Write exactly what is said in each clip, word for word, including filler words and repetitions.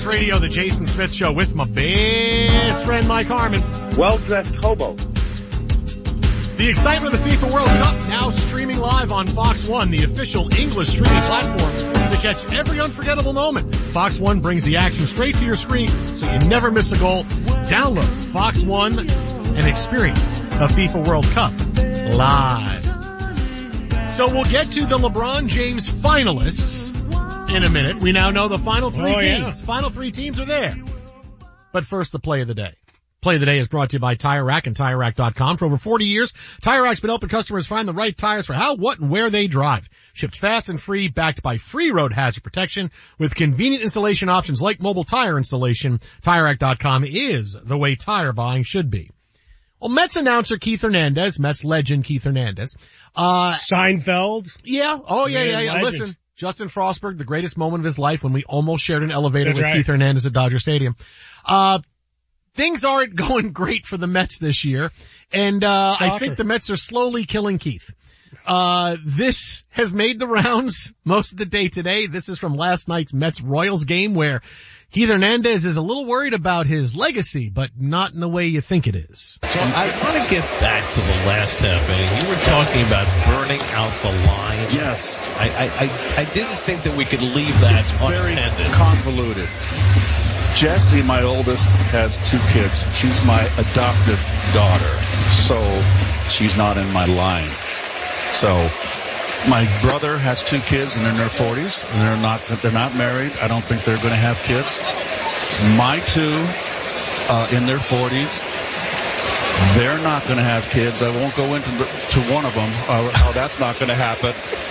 Sports Radio, the Jason Smith Show with my best friend Mike Harmon. Well-dressed hobo. The excitement of the FIFA World Cup now streaming live on Fox One, the official English streaming platform to catch every unforgettable moment. Fox One brings the action straight to your screen so you never miss a goal. Download Fox One and experience the FIFA World Cup live. So we'll get to the LeBron James finalists in a minute. We now know the final three oh, teams. Yeah. Final three teams are there. But first, the play of the day. Play of the day is brought to you by Tire Rack and Tire Rack dot com. For over forty years, Tire Rack's been helping customers find the right tires for how, what, and where they drive. Shipped fast and free, backed by free road hazard protection with convenient installation options like mobile tire installation. Tire Rack dot com is the way tire buying should be. Well, Mets announcer Keith Hernandez, Mets legend Keith Hernandez. Uh, Seinfeld. Yeah. Oh, yeah, yeah, yeah. Legend. Listen, Justin Frostberg, the greatest moment of his life when we almost shared an elevator That's with right. Keith Hernandez at Dodger Stadium. Uh, Things aren't going great for the Mets this year, and uh I think the Mets are slowly killing Keith. Uh This has made the rounds most of the day today. This is from last night's Mets-Royals game where Keith Hernandez is a little worried about his legacy, but not in the way you think it is. So I want to get back to the last half inning. You were talking about burning out the line. Yes. I, I, I, I didn't think that we could leave that It's very unattended. convoluted. Jessie, my oldest, has two kids. She's my adopted daughter, so she's not in my line. So my brother has two kids, and they're in their forties, and they're not they're not married. I don't think they're going to have kids. My two, uh, in their forties, they're not going to have kids. I won't go into the, to one of them. Uh, how that's not going to happen.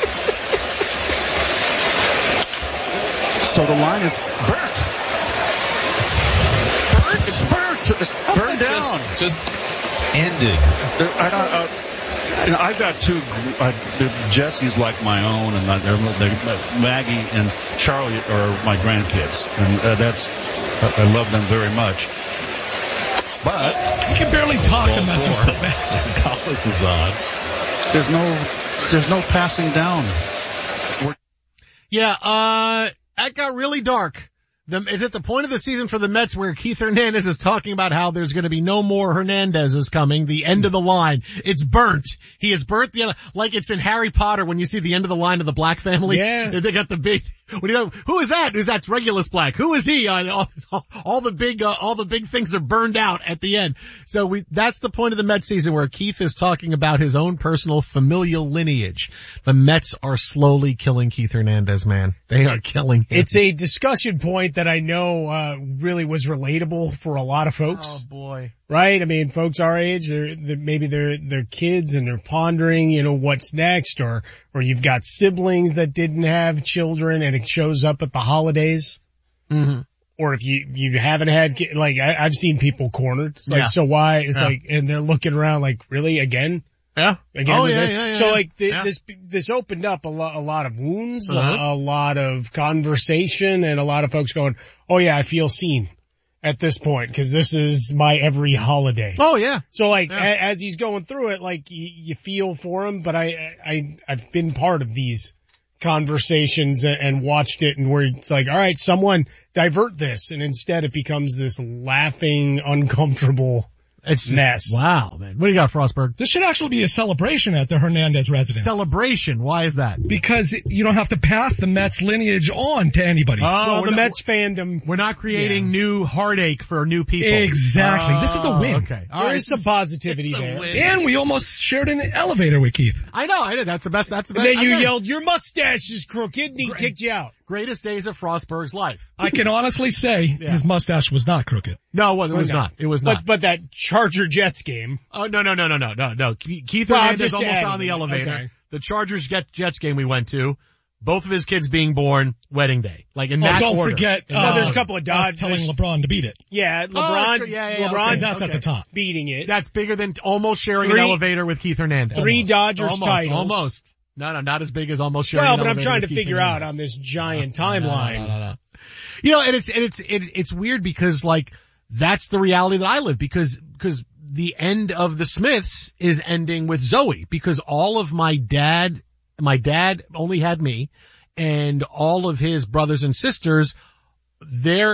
So the line is burnt. Burnt? It's burnt. It's burned down. Just, just ended. There, I, uh, and I've got two. Uh, Jesse's like my own, and they're, they're, Maggie and Charlie are my grandkids, and uh, that's I, I love them very much. But You can barely talk, Well, and that's four. what's so bad. Collins is on. there's no there's no passing down. Yeah, uh, that got really dark. The, it's at the point of the season for the Mets where Keith Hernandez is talking about how there's going to be no more Hernandezes coming, the end of the line. It's burnt. He has burnt the end, like it's in Harry Potter when you see the end of the line of the Black family. Yeah. They got the big, what do you know, who is that? Who's that's Regulus Black? Who is he? Uh, all, all the big, uh, all the big things are burned out at the end. So we, that's the point of the Mets season where Keith is talking about his own personal familial lineage. The Mets are slowly killing Keith Hernandez, man. They are killing him. It's a discussion point that I know uh really was relatable for a lot of folks, Oh boy. right? I mean, folks our age, they're, they're maybe they're they're kids and they're pondering, you know, what's next, or or you've got siblings that didn't have children and it shows up at the holidays. Mm-hmm. Or if you, you haven't had, ki- like, I, I've seen people cornered. It's like, Yeah. so why? It's Yeah. like, and they're looking around like, really, again? Yeah. Again Oh with yeah, this? yeah, yeah. So yeah. like, th- Yeah. this, this opened up a lot, a lot of wounds, Uh-huh. a, a lot of conversation, and a lot of folks going, oh yeah, I feel seen at this point, because this is my every holiday. Oh yeah. So like, Yeah. a, as he's going through it, like, you, you feel for him, but I, I, I've been part of these conversations and, and watched it, and where it's like, all right, someone divert this, and instead it becomes this laughing, uncomfortable It's just, mess. Wow, man. What do you got, Frostberg? This should actually be a celebration at the Hernandez residence. Celebration. Why is that? Because you don't have to pass the Mets lineage on to anybody. Oh, Well, we're the not- Mets fandom, We're not creating new heartache for new people. Exactly. This is a win. Oh, okay. All there right. is some positivity It's a there. win. And we almost shared an elevator with Keith. I know. I know. That's the best. That's the And best. then you again, yelled, your mustache is crooked, and he kicked you out. greatest days of Frostberg's life. I can honestly say his mustache was not crooked. No, it was, it was Okay. not. It was But, not. but that Charger Jets game, Oh, no, no, no, no, no, no, no. Ke- Keith Well, I'm Hernandez just almost adding on the it. elevator. Okay. The Chargers Jet- Jets game we went to, both of his kids being born, wedding day. Like in Oh, that don't order. forget, In uh, that no, there's a order. couple of us Dodge, telling there's- LeBron to beat it. yeah, that's LeBron, true. Yeah, yeah, LeBron, okay. That's at the top. beating it. That's bigger than almost sharing Three- an elevator with Keith Hernandez. Three Almost. Dodgers almost, titles. Almost. No, no, not as big as almost sharing Well, an but I'm elevator trying with to Keith figure out Hernandez. on this giant No, no, no, timeline. no, no, no. You know, and it's, and it's, it, it's weird because like, that's the reality that I live because, because the end of the Smiths is ending with Zoe because all of my dad, my dad only had me and all of his brothers and sisters, their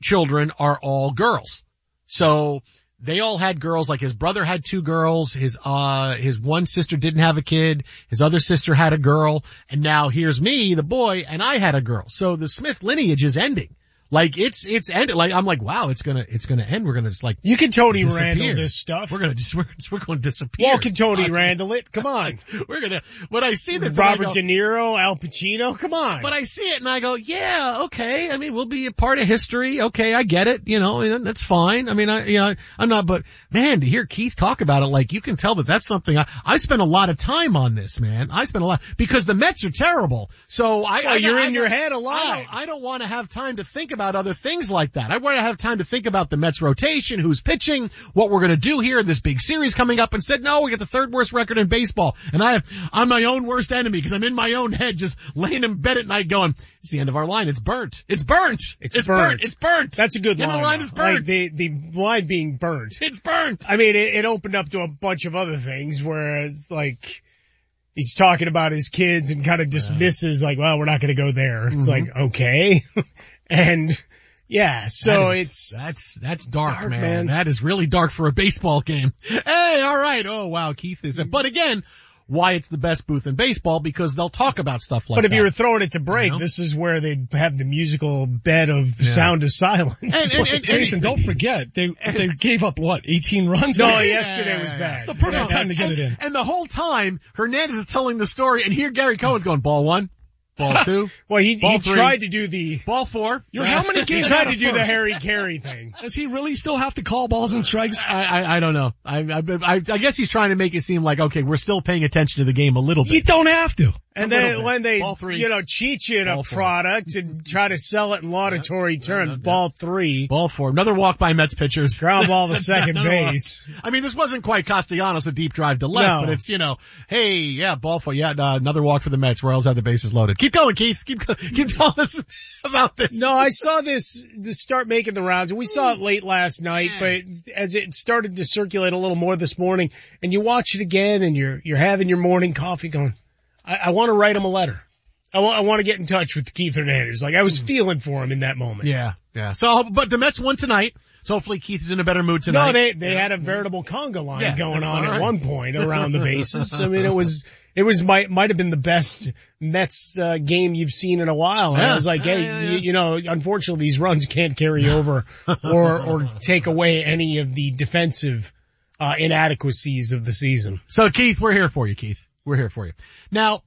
children are all girls. So they all had girls, like his brother had two girls, his, uh, his one sister didn't have a kid, his other sister had a girl, and now here's me, the boy, and I had a girl. So the Smith lineage is ending. Like it's, it's ended. Like I'm like, wow, it's gonna, it's gonna end. We're gonna just like, you can Tony disappear. Randall this stuff. We're gonna just, we're, we're gonna disappear. Well, can Tony Randall it? Come on. We're gonna, when I see this, Robert go, De Niro, Al Pacino, come on. But I see it and I go, yeah, okay. I mean, we'll be a part of history. Okay, I get it. You know, that's fine. I mean, I, you know, I'm not, but man, to hear Keith talk about it, like you can tell that that's something I, I spent a lot of time on this, man. I spent a lot, because the Mets are terrible. So I, well, I you're I, in I, your head a lot. I don't, I don't want to have time to think about other things like that. I want to have time to think about the Mets rotation, who's pitching, what we're going to do here in this big series coming up. Instead, no, we got the third worst record in baseball. And I have, I'm my own worst enemy because I'm in my own head just laying in bed at night going, it's the end of our line. It's burnt. It's burnt. It's, it's burnt. burnt. It's burnt. That's a good and line. The line is burnt. Like the, the line being burnt. It's burnt. I mean, it, it opened up to a bunch of other things, whereas like, he's talking about his kids and kind of dismisses like, well, we're not going to go there. It's Mm-hmm. like, okay. And, yeah, so That is, it's that's that's dark, dark, man. man. That is really dark for a baseball game. Hey, all right. Oh wow, Keith is. But again, why it's the best booth in baseball, because they'll talk about stuff like that. But if you were throwing it to break, You know? this is where they'd have the musical bed of Yeah. Sound of Silence. And, and, and, and, Jason, don't forget, they they gave up, what, eighteen runs? No, Yeah. yesterday was yeah, bad. It's the perfect Yeah, time to get it in. and the whole time Hernandez is telling the story, and here Gary Cohen's going, ball one, ball two, Well, he, Ball he three. tried to do the, ball four. You're how many he games tried out to of do the first? Harry Carey thing. Does he really still have to call balls and strikes? I, I, I don't know. I, I, I, I guess he's trying to make it seem like, okay, we're still paying attention to the game a little bit. You don't have to. And A little then bit. when they, Ball three. you know, cheat you in Ball a four. product and try to sell it in laudatory terms, yeah, yeah. ball three, Ball four. Another walk by Mets pitchers. ground ball to second Another walk. base. I mean, this wasn't quite Castellanos, a deep drive to left, No. but it's, you know, hey, yeah, ball four. Yeah, uh, another walk for the Mets. Royals have the bases loaded. Keep going, Keith. Keep, keep telling us about this. No, I saw this, this start making the rounds, and we saw it late last night, but as it started to circulate a little more this morning, and you watch it again, and you're, you're having your morning coffee going, I, I want to write him a letter. I want, I want to get in touch with Keith Hernandez. Like, I was feeling for him in that moment. Yeah, yeah. So, but the Mets won tonight, so hopefully Keith is in a better mood tonight. No, they, they had a veritable conga line Yeah, going that's on all right. at one point around the bases. I mean, it was, it was, might, might have been the best Mets, uh, game you've seen in a while. And Yeah. I was like, Yeah, hey, yeah, you, yeah. you know, unfortunately these runs can't carry over or, or take away any of the defensive, uh, inadequacies of the season. So Keith, we're here for you, Keith. We're here for you. Now,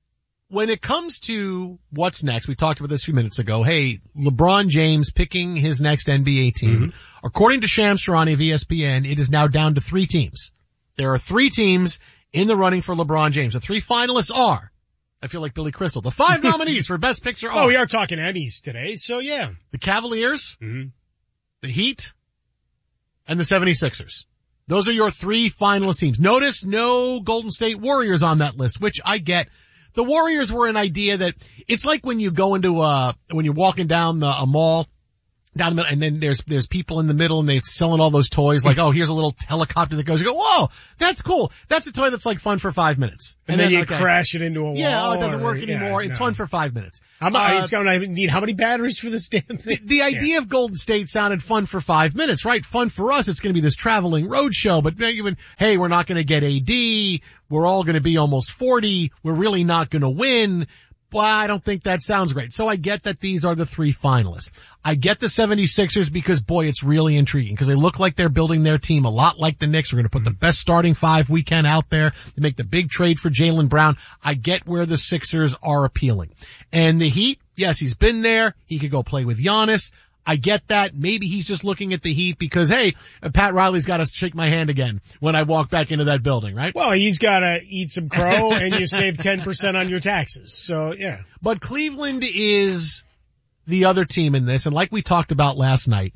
when it comes to what's next, we talked about this a few minutes ago. Hey, LeBron James picking his next N B A team. Mm-hmm. According to Shams Charania of E S P N, it is now down to three teams. There are three teams in the running for LeBron James. The three finalists are, I feel like Billy Crystal, the five nominees for Best Picture are Oh, we are talking Emmys today, so yeah. the Cavaliers, Mm-hmm. the Heat, and the seventy-sixers. Those are your three finalist teams. Notice no Golden State Warriors on that list, which I get. The Warriors were an idea that it's like when you go into uh when you're walking down the, a mall down the middle, and then there's there's people in the middle and they're selling all those toys like, oh, here's a little helicopter that goes. You go, whoa, that's cool. That's a toy that's like fun for five minutes. And, then, you okay. crash it into a wall. Yeah, oh, it doesn't or- work anymore. yeah, it's no. fun for five minutes. How much, Uh, it's going to need how many batteries for this damn thing? The idea of Golden State sounded fun for five minutes, right? Fun for us. It's going to be this traveling road show, but even, hey, we're not going to get A D. We're all going to be almost forty. We're really not going to win. Well, I don't think that sounds great. So I get that these are the three finalists. I get the seventy-sixers because, boy, it's really intriguing because they look like they're building their team a lot like the Knicks. We're going to put the best starting five we can out there to make the big trade for Jaylen Brown. I get where the Sixers are appealing. And the Heat, yes, he's been there. He could go play with Giannis. I get that. Maybe he's just looking at the Heat because, hey, Pat Riley's got to shake my hand again when I walk back into that building, right? Well, he's got to eat some crow and you save ten percent on your taxes. So, yeah. But Cleveland is the other team in this, and like we talked about last night,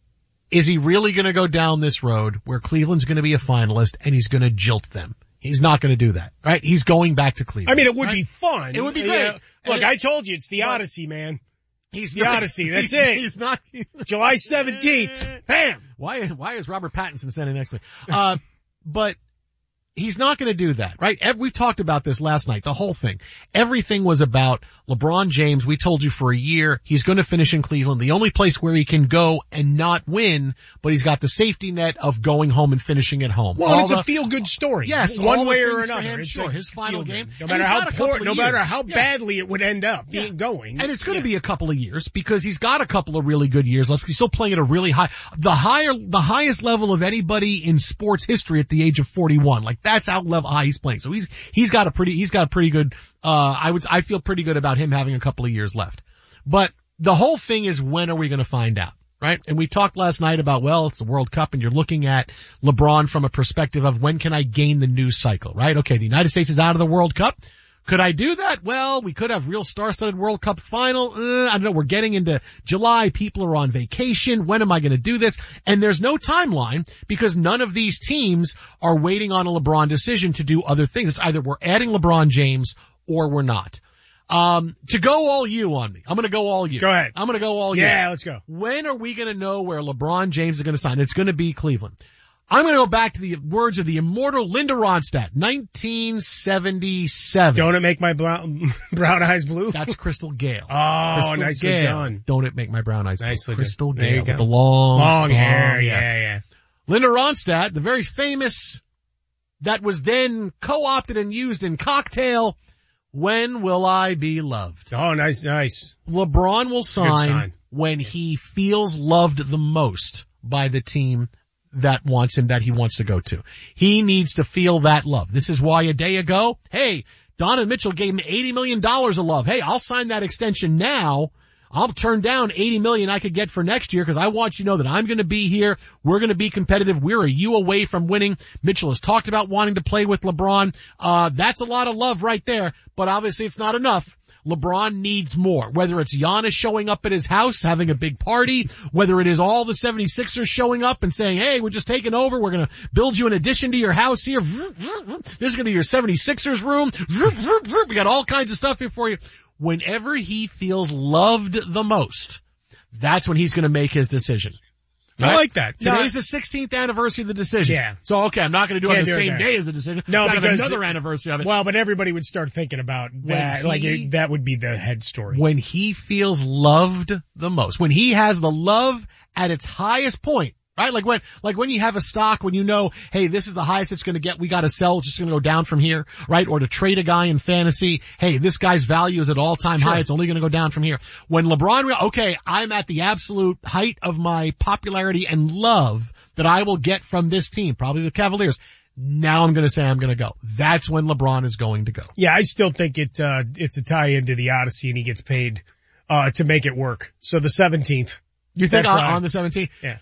is he really going to go down this road where Cleveland's going to be a finalist and he's going to jilt them? He's not going to do that, right? He's going back to Cleveland. I mean, it would right? be fun. It would be You great. know, look, And- I told you, it's the But- Odyssey, man. He's the not- Odyssey. That's he's- it. He's not. July seventeenth. Bam! Why, why is Robert Pattinson standing next to me? Uh, but he's not going to do that, right? We've talked about this last night, the whole thing. Everything was about LeBron James. We told you for a year he's going to finish in Cleveland, the only place where he can go and not win, but he's got the safety net of going home and finishing at home. Well, all it's the, a feel-good story. Yes, one way or or another. Him, it's sure, like his final game. No matter how poor, no matter years. how yeah. badly it would end up yeah. being going. And it's going to yeah. be a couple of years because he's got a couple of really good years left. He's still playing at a really high, the higher, the highest level of anybody in sports history at the age of forty-one. Like that's how level high he's playing. So he's, he's got a pretty, he's got a pretty good, uh, I would, I feel pretty good about him having a couple of years left. But the whole thing is, when are we going to find out? Right? And we talked last night about, well, it's the World Cup and you're looking at LeBron from a perspective of when can I gain the news cycle, right? Okay, the United States is out of the World Cup. Could I do that? Well, we could have real star-studded World Cup final. Uh, I don't know. We're getting into July. People are on vacation. When am I going to do this? And there's no timeline because none of these teams are waiting on a LeBron decision to do other things. It's either we're adding LeBron James or we're not. Um, to go all you on me. I'm going to go all you. Go ahead. I'm going to go all you. Yeah, let's go. When are we going to know where LeBron James is going to sign? It's going to be Cleveland. I'm going to go back to the words of the immortal Linda Ronstadt, nineteen seventy-seven. Don't it make my brown, brown eyes blue? That's Crystal Gale. Oh, Crystal nicely Gale. done. Don't it make my brown eyes blue? Nicely Crystal done. There you Gale go. with the long, Long hair. long, Yeah, yeah. Linda Ronstadt, the very famous, that was then co-opted and used in Cocktail, When Will I Be Loved? Oh, nice, nice. LeBron will sign, sign. when he feels loved the most by the team that wants him, that he wants to go to. He needs to feel that love. This is why a day ago, hey, Donovan Mitchell gave him eighty million dollars of love. Hey, I'll sign that extension now. I'll turn down eighty million dollars I could get for next year because I want you to know that I'm going to be here. We're going to be competitive. We're a U away from winning. Mitchell has talked about wanting to play with LeBron. Uh, that's a lot of love right there, but obviously it's not enough. LeBron needs more, whether it's Giannis showing up at his house, having a big party, whether it is all the seventy-sixers showing up and saying, hey, we're just taking over. We're going to build you an addition to your house here. This is going to be your seventy-sixers room. We got all kinds of stuff here for you. Whenever he feels loved the most, that's when he's going to make his decision. Right? I like that. Today's no, the sixteenth anniversary of the decision. Yeah. So, okay, I'm not going to do it on Can't the do it same there. day as the decision. No, Gotta have because another anniversary of it. Well, but everybody would start thinking about that. he- Like it, that would be the head story. When he feels loved the most, when he has the love at its highest point, right? Like when, like when you have a stock, when you know, hey, this is the highest it's going to get, we got to sell, it's just going to go down from here, right? Or to trade a guy in fantasy, hey, this guy's value is at all time Sure. high, it's only going to go down from here. When LeBron, okay, I'm at the absolute height of my popularity and love that I will get from this team, probably the Cavaliers. Now I'm going to say I'm going to go. That's when LeBron is going to go. Yeah, I still think it, uh, it's a tie into the Odyssey and he gets paid, uh, to make it work. So the seventeenth. You think That's on, right. on the seventeenth? Yeah.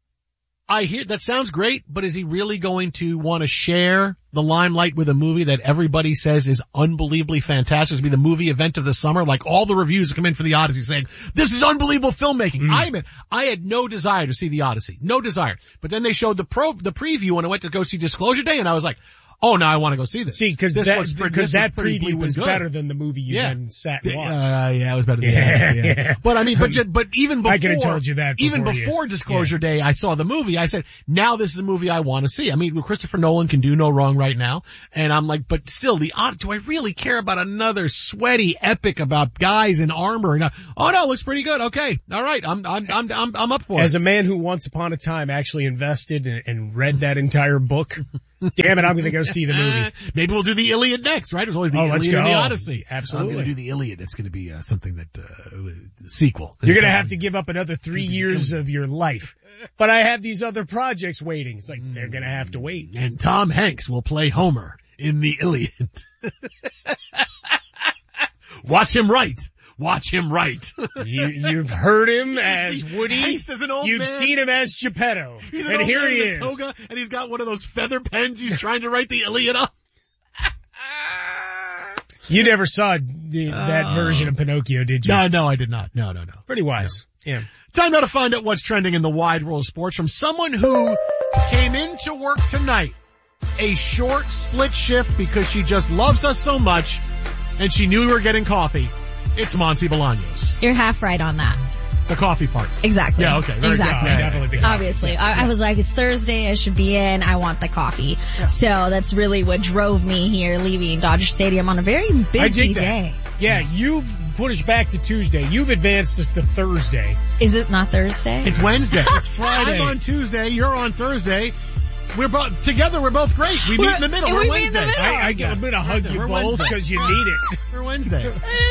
I hear that sounds great, but is he really going to want to share the limelight with a movie that everybody says is unbelievably fantastic? It's going to be the movie event of the summer. Like all the reviews come in for the Odyssey saying, this is unbelievable filmmaking. Mm. I admit, I had no desire to see the Odyssey. No desire. But then they showed the pro, the preview when I went to go see Disclosure Day and I was like, oh, now I want to go see this. See, cause this that, looks pretty, because this that looks pretty preview bleep was and good. better than the movie you Yeah. then sat and watched. Uh, yeah, it was better than Yeah, that. Yeah. yeah. But I mean, but, ju- but even before, I could have told you that even before you- before Disclosure Day, I saw the movie. I said, now this is a movie I want to see. I mean, Christopher Nolan can do no wrong right now. And I'm like, but still, the odd, do I really care about another sweaty epic about guys in armor? And, uh, oh no, it looks pretty good. Okay. All right. I'm, I'm, I'm, I'm, I'm up for As it. a man who once upon a time actually invested and, and read that entire book, damn it, I'm going to go see the movie. Maybe we'll do the Iliad next, right? It was always the Oh, Iliad let's and the go. Odyssey. Absolutely. I'm going to do the Iliad. It's going to be uh, something that, uh, sequel. You're going to have to give up another three years of your life. But I have these other projects waiting. It's like, they're going to have to wait. And Tom Hanks will play Homer in the Iliad. Watch him write. Watch him write. You, you've heard him as see, Woody. Hanks is an old You've man. seen him as Geppetto. He's an and old here man he in a is. toga, and he's got one of those feather pens he's trying to write the Iliad on. You never saw the, that Oh. version of Pinocchio, did you? No, no, I did not. No, no, no. Pretty wise. Yeah. Time now to find out what's trending in the wide world of sports from someone who came into work tonight, a short split shift because she just loves us so much and she knew we were getting coffee. It's Monty Bolaños. You're half right on that. The coffee part. Exactly. Yeah, okay. Very exactly. good. Definitely the coffee. Obviously. I, I was like, it's Thursday, I should be in, I want the coffee. Yeah. So that's really what drove me here, leaving Dodger Stadium on a very I busy dig that. day. Yeah, you've pushed back to Tuesday. You've advanced us to Thursday. Is it not Thursday? It's Wednesday. It's Friday. I'm on Tuesday. You're on Thursday. We're both together. We're both great. We meet in the middle. we We're meet in the Wednesday. middle. I, I, I'm going to hug you We're both Wednesday. because you need it. We're Wednesday.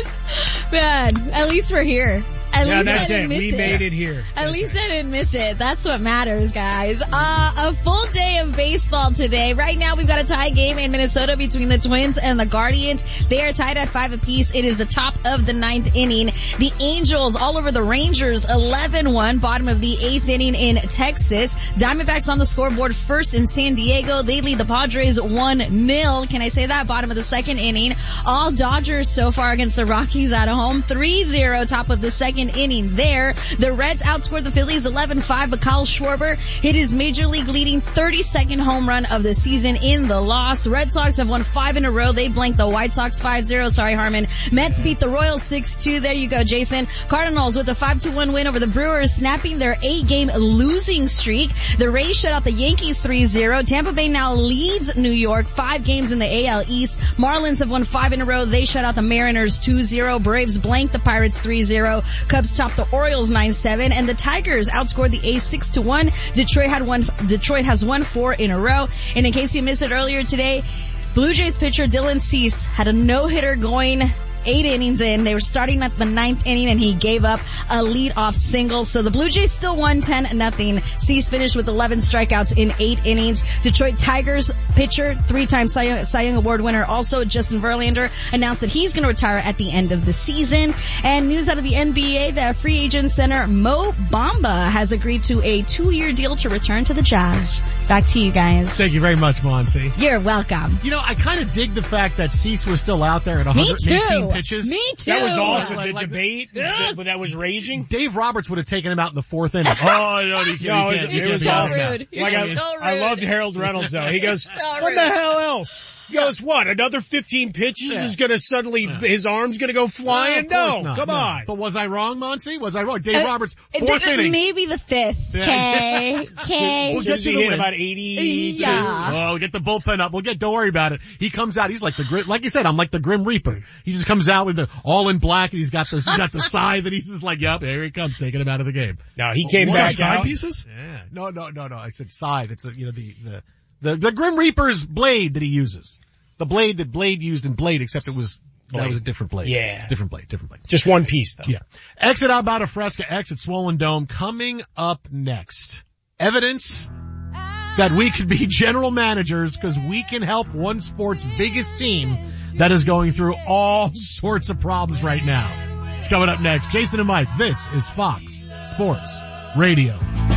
Man, at least we're here. At Yeah, least that's I it. didn't miss We it. made it here. At That's least right. I didn't miss it. That's what matters, guys. Uh, a full day of baseball today. Right now we've got a tie game in Minnesota between the Twins and the Guardians. They are tied at five apiece. It is the top of the ninth inning. The Angels all over the Rangers, eleven one, bottom of the eighth inning in Texas. Diamondbacks on the scoreboard first in San Diego. They lead the Padres one nil. Can I say that? Bottom of the second inning. All Dodgers so far against the Rockies at home. three zero, top of the second inning there. The Reds outscored the Phillies eleven five, but Kyle Schwarber hit his major league leading thirty-second home run of the season in the loss. Red Sox have won five in a row. They blanked the White Sox five zero. Sorry, Harmon. Mets beat the Royals six two. There you go, Jason. Cardinals with a five to one win over the Brewers, snapping their eight-game losing streak. The Rays shut out the Yankees three zero. Tampa Bay now leads New York five games in the A L East. Marlins have won five in a row. They shut out the Mariners two zero. Braves blanked the Pirates three zero. Cubs topped the Orioles nine seven, and the Tigers outscored the A's six to one. Detroit had won, Detroit has won four in a row. And in case you missed it earlier today, Blue Jays pitcher Dylan Cease had a no-hitter going eight innings in. They were starting at the ninth inning, and he gave up a lead-off single. So the Blue Jays still won ten nothing. Cease finished with eleven strikeouts in eight innings. Detroit Tigers pitcher, three-time Cy Young, Cy Young Award winner, also Justin Verlander, announced that he's going to retire at the end of the season. And news out of the N B A, that free agent center Mo Bamba has agreed to a two-year deal to return to the Jazz. Back to you guys. Thank you very much, Monsi. You're welcome. You know, I kind of dig the fact that Cease was still out there at one hundred eighteen Me pitches. Me too. That was awesome. Like- The like- debate Yes. that, that was raging. Dave Roberts would have taken him out in the fourth inning. Oh, no, you can't. No, you it can't. was, You it was so can't awesome. do that. rude. You're Like I, so I rude. loved Harold Reynolds though. He goes, So what rude. the hell else? He goes, what? Another fifteen pitches Yeah. is going to suddenly, his arm's going to go flying? No, of course No, not. come No. on. But was I wrong, Monsi? Was I wrong? Dave Uh, Roberts, It- fourth it- inning. Maybe the fifth. Yeah. Okay. Okay. We'll get Susie to the hit win. about eighty-two. Yeah. Oh, get the bullpen up. We'll get, don't worry about it. He comes out, he's like the grim, like you said, I'm like the Grim Reaper. He just comes out with the, all in black, and he's got the, he's got the scythe, and he's just like, yep, here he comes, taking him out of the game. No, he came What, back side out. pieces? Yeah. No, no, no, no. I said scythe. It's a, you know, the, the, the, the Grim Reaper's blade that he uses. The blade that Blade used in Blade, except it was, that Blade. was a different blade. Yeah. Different blade, different blade. Just one piece though. Yeah. Exit out about a Fresca, exit Swollen Dome. Coming up next, evidence that we could be general managers because we can help one sport's biggest team that is going through all sorts of problems right now. It's coming up next. Jason and Mike, this is Fox Sports Radio.